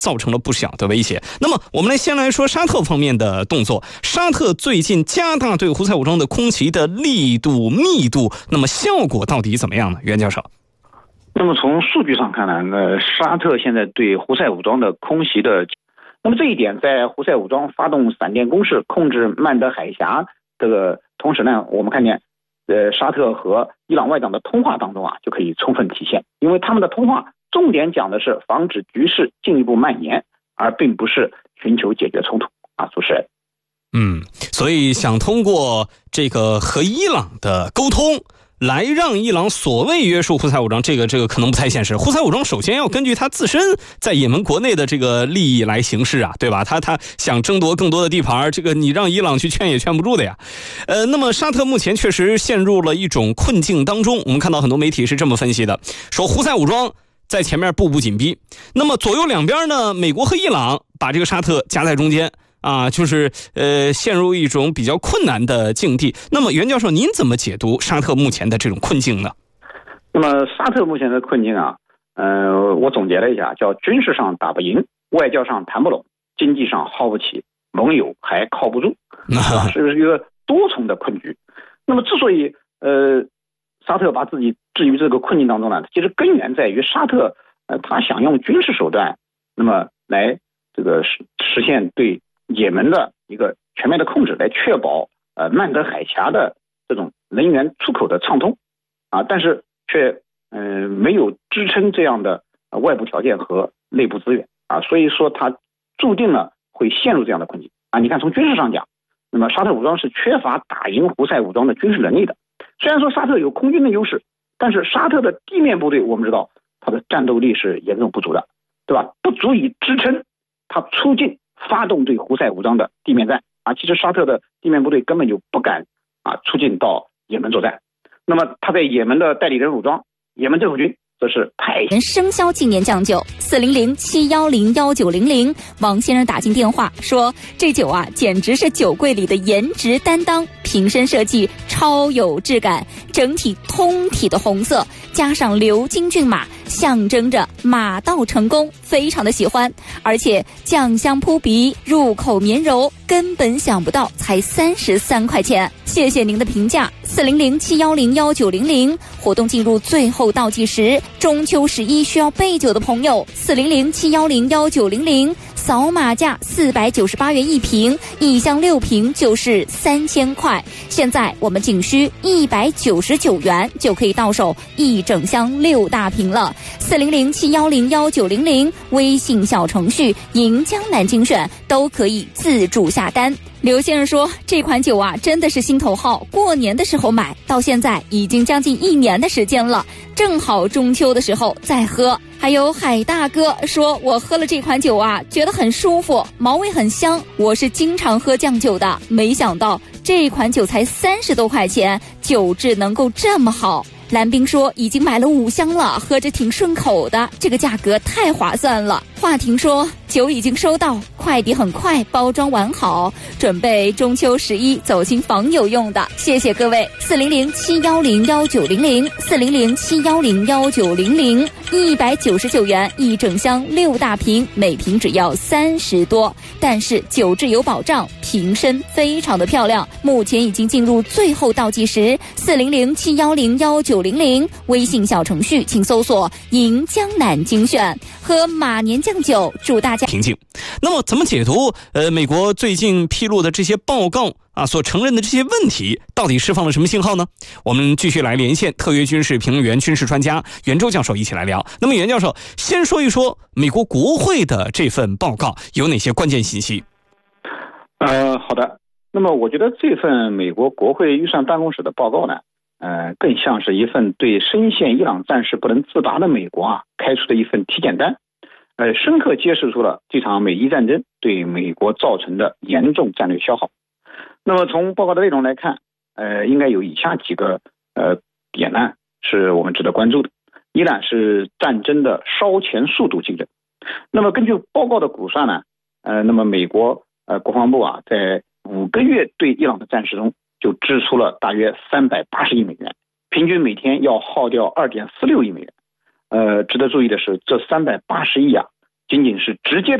造成了不小的威胁。那么我们先来说沙特方面的动作。沙特最近加大对胡塞武装的空袭的力度密度，那么效果到底怎么样呢？袁教授。 那么从数据上看呢，沙特现在对胡塞武装的空袭的，那么这一点在胡塞武装发动闪电攻势控制曼德海峡的同时呢，我们看见沙特和伊朗外长的通话当中啊，就可以充分体现，因为他们的通话重点讲的是防止局势进一步蔓延，而并不是寻求解决冲突啊，主持人。 所以想通过这个和伊朗的沟通来让伊朗所谓约束胡塞武装，这个可能不太现实。胡塞武装首先要根据他自身在也门国内的这个利益来行事啊，对吧？他想争夺更多的地盘，这个你让伊朗去劝也劝不住的呀。那么沙特目前确实陷入了一种困境当中，我们看到很多媒体是这么分析的，说胡塞武装在前面步步紧逼，那么左右两边呢，美国和伊朗把这个沙特夹在中间啊，就是陷入一种比较困难的境地。那么袁教授，您怎么解读沙特目前的这种困境呢？ 那么沙特目前的困境啊，我总结了一下，叫军事上打不赢，外交上谈不拢，经济上耗不起，盟友还靠不住，是一个多重的困局。那么之所以沙特把自己置于这个困境当中呢，其实根源在于沙特他想用军事手段，那么来这个实现对也门的一个全面的控制，来确保曼德海峡的这种能源出口的畅通啊，但是却没有支撑这样的外部条件和内部资源啊，所以说它注定了会陷入这样的困境啊。你看从军事上讲，那么沙特武装是缺乏打赢胡塞武装的军事能力的。虽然说沙特有空军的优势，但是沙特的地面部队我们知道它的战斗力是严重不足的，对吧？不足以支撑它出境发动对胡塞武装的地面战啊，其实沙特的地面部队根本就不敢出境到也门作战。那么他在也门的代理人武装也门政府军则是派生肖纪念酱酒400-710-1900，王先生打进电话说，这酒啊简直是酒柜里的颜值担当，瓶身设计超有质感，整体通体的红色加上鎏金骏马，象征着马到成功，非常的喜欢。而且酱香扑鼻，入口绵柔，根本想不到才33块钱。谢谢您的评价。400-710-1900，活动进入最后倒计时，中秋11需要备酒的朋友，400-710-1900，扫码价498元一瓶，一箱6瓶就是3000块。现在我们仅需199元就可以到手一整箱6大瓶了。400-710-1900，微信小程序银江南精选都可以自助下单。刘先生说，这款酒啊真的是心头好，过年的时候买，到现在已经将近1年的时间了，正好中秋的时候再喝。还有海大哥说，我喝了这款酒啊觉得很舒服，毛味很香，我是经常喝酱酒的，没想到这款酒才30多块钱，酒质能够这么好。蓝冰说已经买了5箱了，喝着挺顺口的，这个价格太划算了。华婷说酒已经收到，快递很快，包装完好，准备中秋11走亲访友用的，谢谢各位。400-710-1900， 400-710-1900，199元一整箱6大瓶，每瓶只要30多，但是酒质有保障，瓶身非常的漂亮。目前已经进入最后倒计时，400-710-1900，微信小程序请搜索银江南精选，喝马年酱酒，祝大家平静。那么怎么解读美国最近披露的这些报告啊所承认的这些问题，到底释放了什么信号呢？我们继续来连线特约军事评论员、军事专家袁周教授一起来聊。那么袁教授先说一说美国国会的这份报告有哪些关键信息？ 好的。那么我觉得这份美国国会预算办公室的报告呢，更像是一份对深陷伊朗战事不能自拔的美国开出的一份体检单，深刻揭示出了这场美伊战争对美国造成的严重战略消耗。那么从报告的内容来看，应该有以下几个点呢是我们值得关注的。伊朗是战争的烧钱速度惊人。那么根据报告的估算呢，那么美国国防部在5个月对伊朗的战事中就支出了大约380亿美元，平均每天要耗掉2.46亿美元。值得注意的是，这380亿仅仅是直接的